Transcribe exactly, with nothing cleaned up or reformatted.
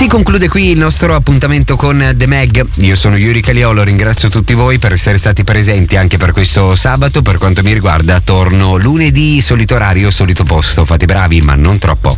Si conclude qui il nostro appuntamento con The Mag. Io sono Yuri Caliolo, ringrazio tutti voi per essere stati presenti anche per questo sabato. Per quanto mi riguarda torno lunedì, solito orario, solito posto. Fate bravi, ma non troppo.